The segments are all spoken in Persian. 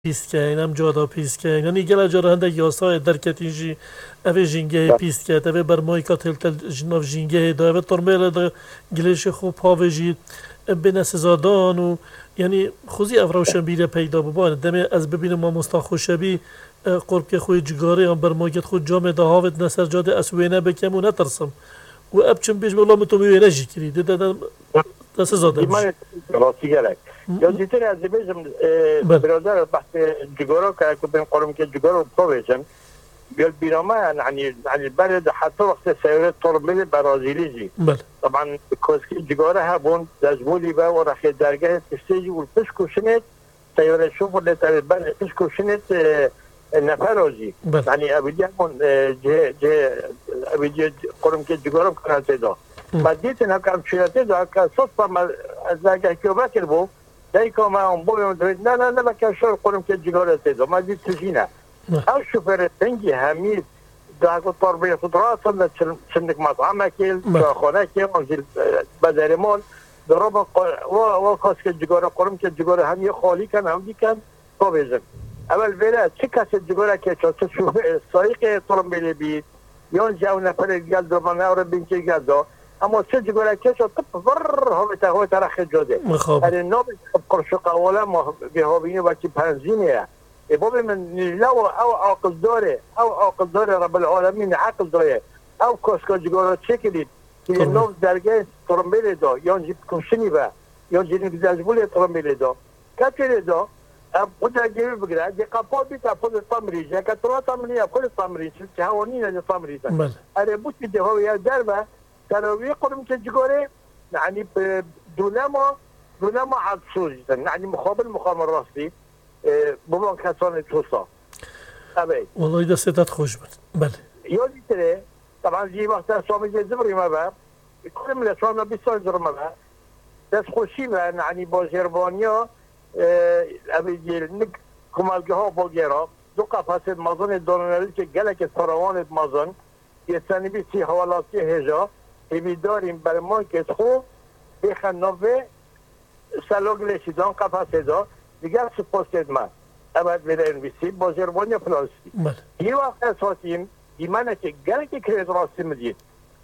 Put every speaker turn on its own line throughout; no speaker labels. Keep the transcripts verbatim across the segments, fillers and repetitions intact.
پیست که اینم جادا پیست که یعنی گل جارا هنده یاسای درکتیجی اوه جینگه پیست که اوه برمای که تل تل جناف جینگه دا اوه ترمیل دا گلیش خوب پاوه جید بین سزادان و یعنی خوزی افراوشن بیره پیدا ببان دمه از ببینم ما مستا خوشبی قرب که خوی جگاره هم برمایت خود جامعه دا هاوت نسر جاده اسوینه بکم و نترسم و اب چون بیش بلا متو میوینه جی کری ده ده ده سزاده
بیش راستی گلک یا دیتر از بیشم برادر بحث جگاره که بین قرم که جگاره پرویشم بیاد بیرامه يعني يعني البلد حتى وقت سيارات طرميل برازيليجي طبعا كوسكي جگاره هبون دزمولي با ورخ درگاه تستيجي والفشكو شنت سيارات شوفوا اللي البلد فشكو شنت نفروزي يعني ابدي همون جه جه ابدي قرم که جگاره بکنه دا بعدیت نه کام شیرته دا که صدفه ما از درگاه که بکر بو دایکو ما اون بو نه نه نه بکر شو قرم که جگاره دا ما دید تجینا او شوفر تنگی همید داغو طربیه خضرات صلنا شنك مطعمه كيل خونه كيل انزل بدر مول ضرب و خاص که جگاره قرم که جگاره هم یه خالی کن هم دی کن تو بزن اول ویلا چه کسی جگاره که چه شو سایق طرمبیل بید یا جاو نفر گل دو من اور بین که گل دو اما چه جگاره که چه طب ور هو تا هو ترخ جوده اره نو قرش قواله ما به هوینه وقتی بنزینه بابي من لو او عاقل دوري او عاقل دوري رب العالمين عاقل دوري او كوسكو جگورا چكليد كي نو درجه ترمبيل دو يونجي كوشني با يونجي نگزاجبول ترمبيل دو كاتيل دو اب جيبي بگرا دي قاپو بيتا فول تمريج كاترو تمريج كل تمريج تهاونين دي تمريج اري بوتي دي هو يا دربا كانوا يقرم كجگوري يعني دونما دونما عطسوج يعني مخابر مخابر راسي بابا کسان توسا ابي
والله دستت خوش بود بله
یادی تره طبعا جی وقت سوامي زبري ما با كل من سوامنا بیست زر ما با دست خوشی و يعني با جربانیا ابي جيل نك كمالگه ها بولگرا دو قفص مازن دونالی که گلک سراوان مازن یه سنی بیسی حوالاتی هجا همی داریم برای ما که خو بخنوه سلوگلشی دان قفص دا دیگر سپاس من ابد ویدن بیسی با جربانی فلانسی یه وقت اساسیم دیمانه که گره که کرد راستی مدید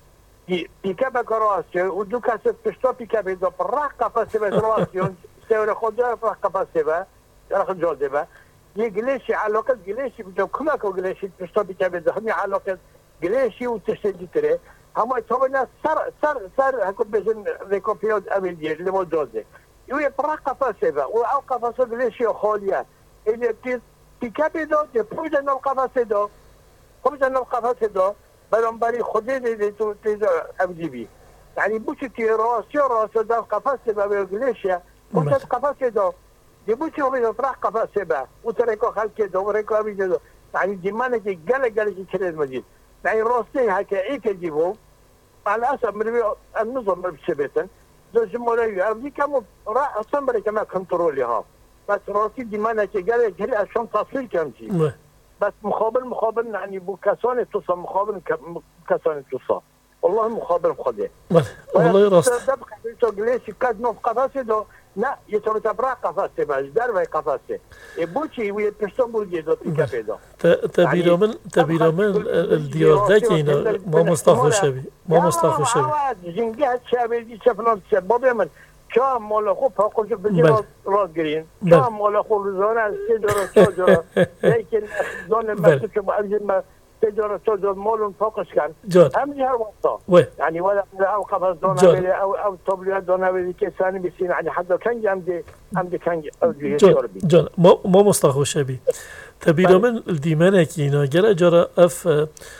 پیکه بکر راستی و دو کسی پشتا پیکه بیدا پر رخ قفصه به راستی سور خود داره پر رخ قفصه به رخ جاده به یه گلیشی علاقه گلیشی بجا کمک و گلیشی پشتا پیکه بیدا همی علاقه گلیشی و تشتیدی تره همه طبعا سر سر سر هکو بزن ریکوپیاد اول دیر لما جاده یه پر رخ قفصه به و او قفصه گلیشی خالیه اینه پیکه بیدا ده پویدن القفصه دا پویدن القفصه دا بنابراین خودی دیدی تو تیزا امجیبی یعنی بوچی که راستی و راستی دا قفصه با گلیشه بوچی قفصه دا دی بوچی همی دا فرق قفصه با او ترکا خلقه دا و رکا همی دا یعنی دیمانه که گله گله که کرد مجید یعنی راستی هکه ای که جیبو على اساس مروی النظام بشه بیتن دو جمهوری امریکا کمو را اصلا برای کما کنترولی ها بس راستی دیمانه که گله گله اشان تصویر کم چی بس مخابر مخابر يعني بو كسان توصى مخابر كسان توصى والله مخابر خده
والله راست
دبق تو جلسي قد نوف قفاسه دو لا يتو تبرا قفاسه باش دار وي قفاسه يبوشي وي بيستون بولجي دو تيكا دو
تبيرو من تبيرو من الديار ده كينا ما مصطفى شبي ما مصطفى شبي
جنگه شبي دي شفلان بابا من شام مال خو پاکوش بجیم راز گرین شام مال خو روزانه سه داره چهار داره لیکن زن مسئول که باید ما سه داره چهار داره مالون پاکش کن همین هر وقتا یعنی ولی او قفص دانه ولی او او تابلیت دانه ولی که سانی بسین یعنی حتی کنگ هم دی هم دی کنگ او جویه
جان جان ما ما مستخو شبی تبیرا من دیمانه که اینا گره جارا اف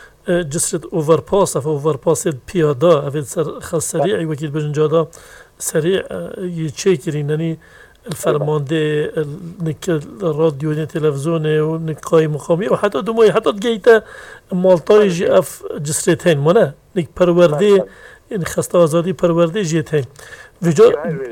جسرت اوورپاس اف اوورپاس پیادا اف سر خاص سریعی وکیل بجنجادا سريع يتشكرين يعني الفرمانده نك الراديو نك التلفزيون ونك قايم مقامي وحتى دموي حتى جيتا مالطايج اف جسرتين منا نك پرورده يعني خسته آزادی پرورده جيتين وجا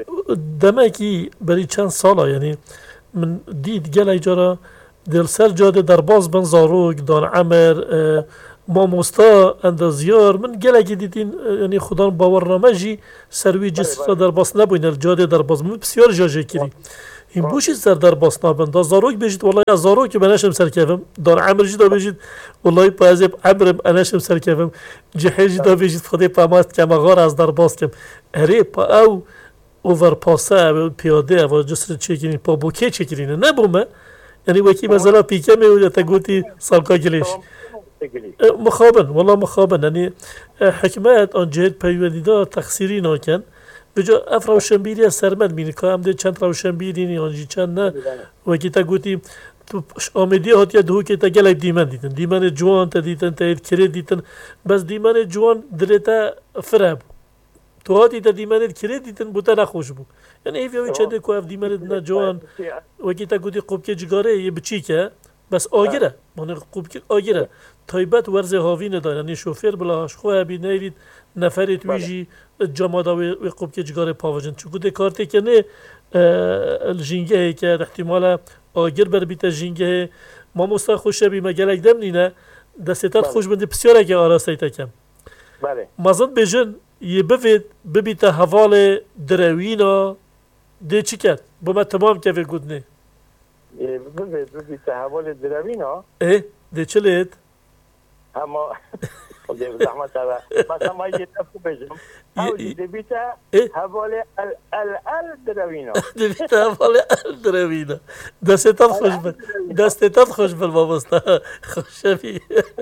دمكي بري چند سالا يعني من دید گل اجارا دل سر جاده در باز بن زاروک دان عمر ما مستا اندازیار من گله که دیدین یعنی خدا باور نمجی سروی جسر در باز نبوین الجاده در باز من بسیار جاجه کری این بوشی سر در باس نابن دا زاروک بجید والله از زاروک که بناشم سر کفم دار عمر جدا بجید والله پازب عمرم اناشم سر کفم جهل جدا بجید خدای پاماست که مغار از در باس کم اره پا او اوور پاسه و پیاده و جسر چکرین پا بوکه چکرین نه بومه یعنی وکی مثلا پیکه میوجد تا گوتی سالکا گلیش مخابن والله مخابن یعنی حکمت آن جهت پیوندی دا تقصیری ناکن بجا اف روشنبیری سرمد بینی که هم ده چند روشنبیری نی آنجی چند نه وکی تا گوتی تو آمدی هاتیا دهو که تا گلک دیمن دیتن دیمن جوان تا دیتن تا اید کرد دیتن بس دیمن جوان دلتا فرب تو هاتی تا دیمن کرد دیتن بوتا نخوش بو یعنی ایفیاوی چنده که اف دیمن نه جوان وکی تا گوتی قوب که جگاره یه بچی که بس آگیره من قوب که آگیره تایبت ورز هاوی نداره یعنی شوفر بلاش خواه بی نیرید نفرت ویجی جمادا و قوب که جگاره پاوجن چون که کارتی که نه الجینگه که احتمالا آگر بر بیت جینگه ما مستا خوش بی مگلک دم نینه دستات خوش بنده بسیار که آراسته تکم
بله
مازن بجن یه بفید ببیت حوال دروینا ده چی کرد با ما تمام که گود نه
یه بفید ببیت حوال دروینا
اه ده چه لید
اما خدای زحمت الله مثلا ما یه تفو بجم او دبیت حوال ال ال ال دروینا
دبیت حوال ال دروینا دستت خوش بل دستت خوش بل بابستا خوش بی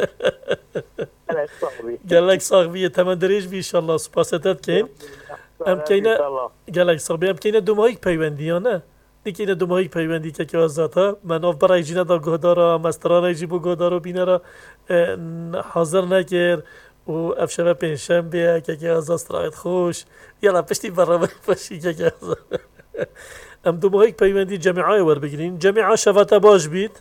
گلک صاحبی تمندریش بی انشالله سپاستت کن ام کینه گلک صاحبی ام کینه دو ماهی پیوندی یا نه دیگه دو ماهی پیوندی که که آزاد ها من آف برای جینا دا گهدارا مستران ایجی بو گهدارا بینه را حاضر نکر و افشبه پینشن بیا که که آزاد استراحت خوش یلا پشتی برنامه پشتی که که آزاد ام دو ماهی پیوندی جمعای ور بگیرین جمعا شفاتا باش بید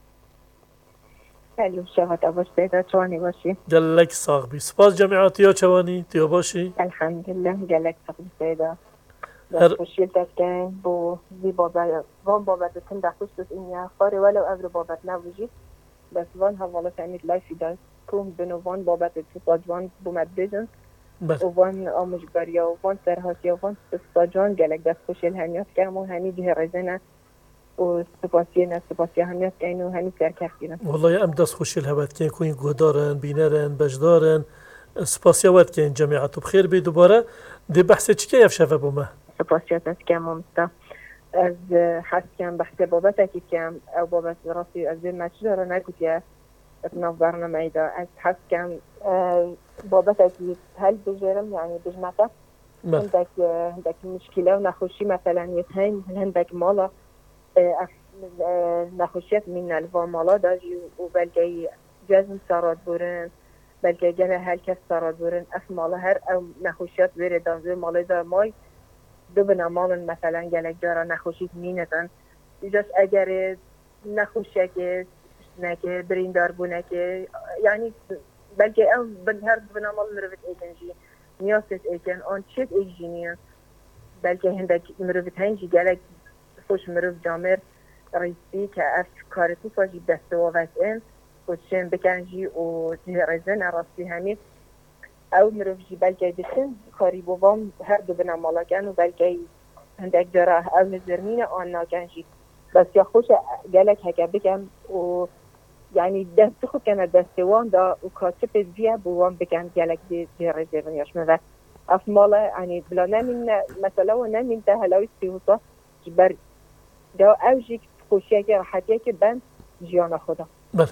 الو شفاتا باش بیدا چوانی باشی
گلک ساق بی سپاس جمعاتی ها چوانی تیا باشی
الحمدلله گلک ساق بیدا
هر
خوشیل دکن بو زی بابا وان بابت تن دخوش بس اینیا خاری ولو اگر بابت نوجید بس وان حوالا تنید لایفی دست کم بنو وان بابت تساجوان بومد بیجن و وان آموزگاریا و وان سرهاتیا و وان تساجوان گلک دست خوشیل همیات کم و همی جه رزنه و سپاسی نه سپاسی همیات کن و همی سرکفتیرن
والله ام دست خوشیل هبت کن کوین گهدارن بینرن بجدارن سپاسی هوت کن جمعاتو بخیر بی دوباره دی بحث چی که یفشفه بومه
سپاسیات از کم ممتا از حس کم بحث بابت اکی کم او بابت راسي از بین مچ داره نگوتیه اتناف برنامه ایدا از حس کم بابت اکی هل بجرم يعني بجمعتا هندك هندك مشكلة ونخوشي مثلا يتهين هندك مالا نخوشيات من الفا مالا داجي وبلقي جزم سارات بورن بلقي جنه هالكس سارات بورن اف مالا هر او نخوشيات بيري دازي مالا دا ماي دو بنامالن مثلا گلک جارا نخوشید مینتن ایجاش اگر نخوشه که نکه بریندار بونه که یعنی بلکه او هر دو بنامال مروفت ایکنجی نیاست ایکن آن چیت ایجینیه بلکه هندک مروفت هنجی گلک خوش مروف جامر ریسی که اف کارتو فاجی دسته ووت این خوشن بکنجی و جه رزن راستی همید او مروف جی بلکه دشن کاری بوام هر دو بنا مالاکن و بلکه هندک جرا او نظرمین آن ناکن جی بس یا خوش گلک هکا بکن و یعنی دست خود کنه دستوان دا و کاتب بیا بوام بکن گلک دی رزرون یاش مده اف مالا یعنی بلا نمین مثلا و نمین ده هلاوی سیوتا بر دا او جی خوشیه که راحتیه که بند جیان خدا
بله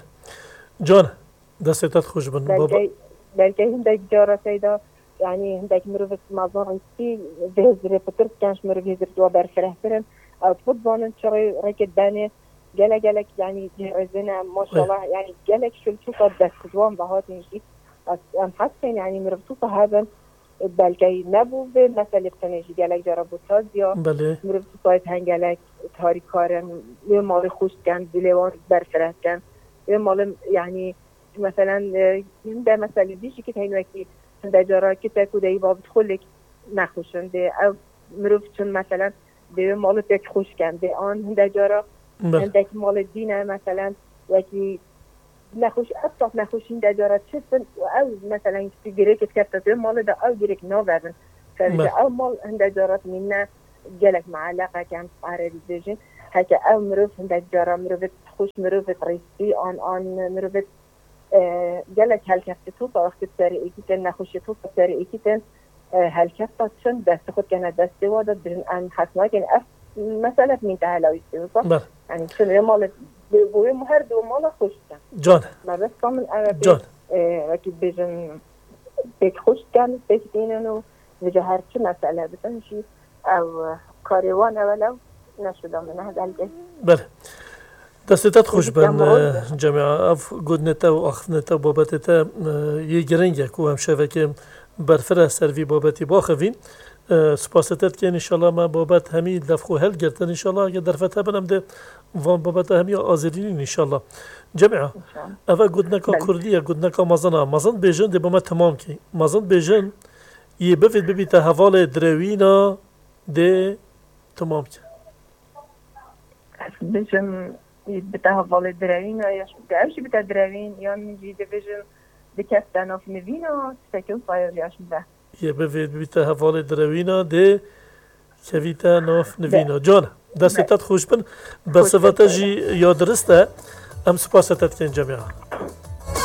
جان دستتت خوش بند بابا
بلکه هندک جارا سیدا یعنی هندک مروفت مازان سی وزیر پتر کنش مروف هزر دوا برفره برن او خود بانن چرای رکت بانه گله گله یعنی جهازنا ماشاءالله يعني جالك شو الشوطة بس دوام بهات نجي أم حسن يعني مربطوطة هذا بلكي نبو بمثل بتنجي جالك جربوا تازيا مربطوطة هنجالك تهاري كارن يوم خوش كان بليوان برفرات كان يوم يعني مثلا ده مثلا بيجي كده هنوكي ده جرا كده كده يبغى بدخلك نخوشن ده أو مربطون مثلا ده مال تك خوش كان ده آن هنده جرا عندك مال دينا مثلا وكي نخوش أصلا نخوشين ده جرات شفن أو مثلا في جريك كفتة مال ده أو جريك نوفرن فإذا أو مال عند جرات منا جالك معلقة كان عربي ديجن هکه او مروف هندک جارا مروفت خوش مروفت ریسی آن آن مروفت گلک هلکفت تو تا وقت سری ایکیتن نخوشی تو تا سری ایکیتن هلکفت چون دست خود کنه دستی وادد برن ان حسنا کن اف مسئله من تهلاویستی
بله
یعنی چون یه مال بوی مهر دو مال خوشتن
جان
ما بس کامل اگر
جان
وکی بیشن بیک خوش کن بیک دیننو وجه هر چه مسئله بتنشی او کاریوان اولو نشده من هذا الجي
بله دستت خوش بن جماعة اف گودنتا و اخنتا بابتتا یه گرنگه کو هم شوکه برفره سروی بابتی باخوین سپاستت که انشالله ما بابت همی دفخو هل گرتن انشالله اگه درفته بنم ده وان بابت همی آزرین انشالله جماعة اوه گودنکا کردیه گودنکا مازنه مازن بیجن ده با ما تمام کی مازن بیجن یه بفید ببیت حوال دروینا ده تمام کی
بیجن بتاع حوال دروینا یا شو بتاع دروین یا میجی بیجن دکفتن اف نوینا سکل فایر یاش به
یه بفید ببیت حوال دروینا ده کویتا ناف نوینا جان دستت خوش بن بس وقت جی یاد رسته ام سپاستت کن جماعه